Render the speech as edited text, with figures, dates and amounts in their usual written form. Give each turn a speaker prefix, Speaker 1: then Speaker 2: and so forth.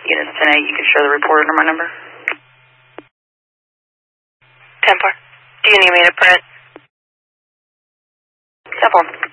Speaker 1: Units 10-8, you can show the report under my number.
Speaker 2: 10-4. Do you need me to print?
Speaker 1: 10-4.